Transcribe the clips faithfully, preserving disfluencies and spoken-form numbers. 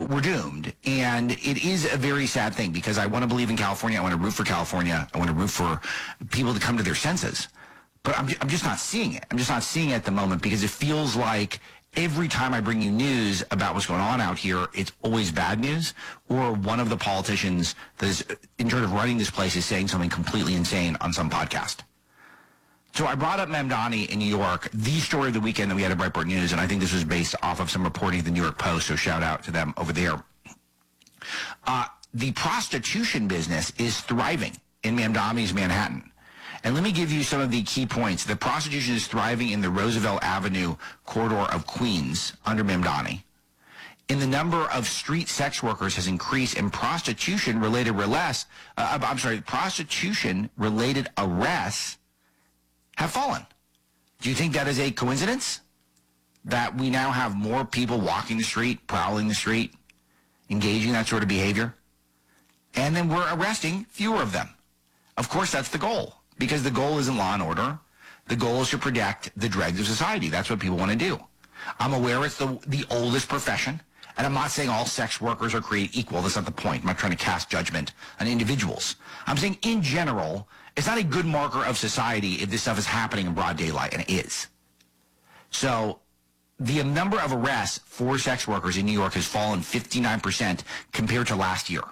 we're doomed. And it is a very sad thing because I want to believe in California. I want to root for California. I want to root for people to come to their senses. But I'm, I'm just not seeing it. I'm just not seeing it at the moment because it feels like every time I bring you news about what's going on out here, it's always bad news, or one of the politicians that is in charge of running this place is saying something completely insane on some podcast. So I brought up Mamdani in New York, the story of the weekend that we had at Breitbart News, and I think this was based off of some reporting of the New York Post, so shout out to them over there. Uh, the prostitution business is thriving in Mamdani's Manhattan. And let me give you some of the key points. The prostitution is thriving in the Roosevelt Avenue corridor of Queens under Mamdani. And the number of street sex workers has increased, and prostitution-related arrests, uh, I'm sorry, prostitution-related arrests have fallen. Do you think that is a coincidence? That we now have more people walking the street, prowling the street, engaging in that sort of behavior? And then we're arresting fewer of them. Of course, that's the goal. Because the goal isn't law and order. The goal is to protect the dregs of society. That's what people want to do. I'm aware it's the, the oldest profession, and I'm not saying all sex workers are created equal. That's not the point. I'm not trying to cast judgment on individuals. I'm saying in general, it's not a good marker of society if this stuff is happening in broad daylight, and it is. So the number of arrests for sex workers in New York has fallen fifty-nine percent compared to last year.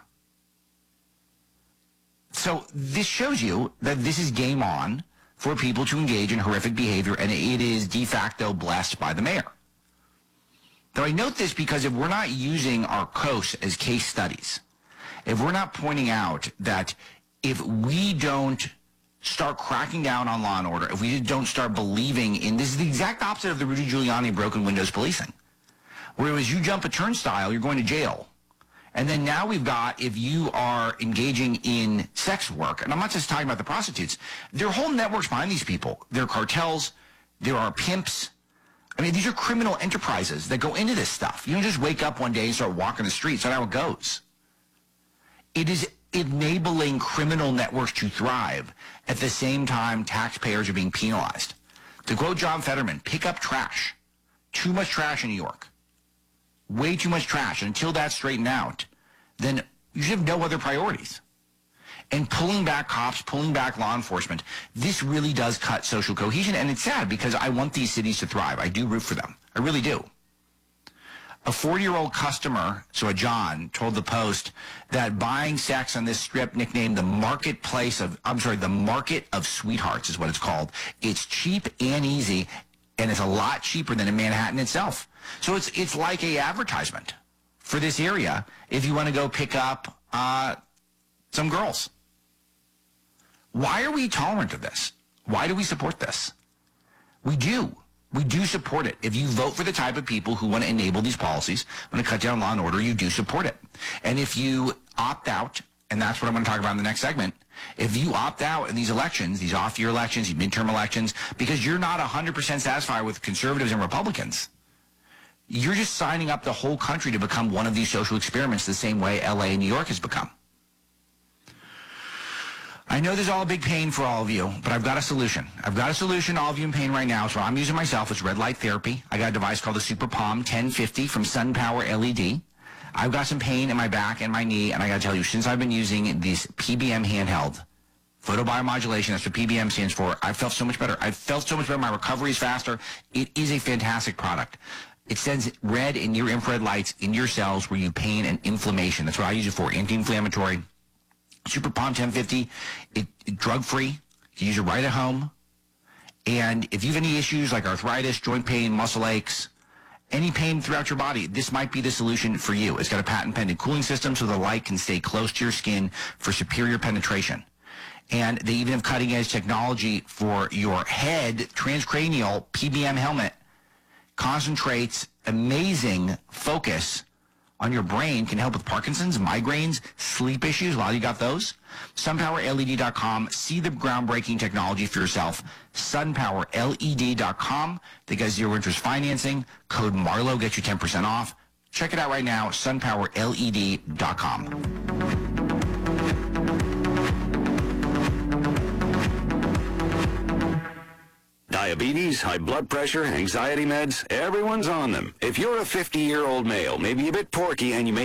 So this shows you that this is game on for people to engage in horrific behavior, and it is de facto blessed by the mayor. Now, I note this because if we're not using our coasts as case studies, if we're not pointing out that if we don't start cracking down on law and order, if we don't start believing in, this is the exact opposite of the Rudy Giuliani broken windows policing, whereas you jump a turnstile, you're going to jail. And then now we've got, if you are engaging in sex work, and I'm not just talking about the prostitutes, there are whole networks behind these people. There are cartels. There are pimps. I mean, these are criminal enterprises that go into this stuff. You don't just wake up one day and start walking the streets. That's not how it goes. It is enabling criminal networks to thrive. At the same time, taxpayers are being penalized. To quote John Fetterman, pick up trash. Too much trash in New York. Way too much trash. And until that's straightened out, then you should have no other priorities. And pulling back cops, pulling back law enforcement, this really does cut social cohesion. And it's sad because I want these cities to thrive. I do root for them. I really do. A forty-year-old customer, so a John, told the Post that buying sex on this strip, nicknamed the marketplace of, I'm sorry, the market of sweethearts is what it's called. It's cheap and easy, and it's a lot cheaper than in Manhattan itself. So it's it's like a advertisement for this area if you want to go pick up uh, some girls. Why are we tolerant of this? Why do we support this? We do. We do support it. If you vote for the type of people who want to enable these policies, want to cut down law and order, you do support it. And if you opt out, and that's what I'm going to talk about in the next segment, if you opt out in these elections, these off-year elections, these midterm elections, because you're not one hundred percent satisfied with conservatives and Republicans, you're just signing up the whole country to become one of these social experiments the same way L A and New York has become. I know there's all a big pain for all of you, but I've got a solution. I've got a solution, all of you in pain right now. So I'm using myself. It's red light therapy. I got a device called the Super Palm ten fifty from SunPower L E D. I've got some pain in my back and my knee, and I got to tell you, since I've been using this P B M handheld, photobiomodulation, that's what P B M stands for, I felt so much better. I felt so much better. My recovery is faster. It is a fantastic product. It sends red and near-infrared lights in your cells where you pain and inflammation. That's what I use it for, anti-inflammatory. Super Palm ten fifty, it, it drug-free. You can use it right at home. And if you have any issues like arthritis, joint pain, muscle aches, any pain throughout your body, this might be the solution for you. It's got a patent-pending cooling system so the light can stay close to your skin for superior penetration. And they even have cutting-edge technology for your head. Transcranial P B M helmet concentrates amazing focus on your brain, can help with Parkinson's, migraines, sleep issues. A lot of you got those. sun power L E D dot com. See the groundbreaking technology for yourself. sun power L E D dot com. They got zero interest financing. Code Marlowe gets you ten percent off. Check it out right now, sun power L E D dot com. Diabetes, high blood pressure, anxiety meds, everyone's on them. If you're a fifty-year-old male, maybe a bit porky, and you may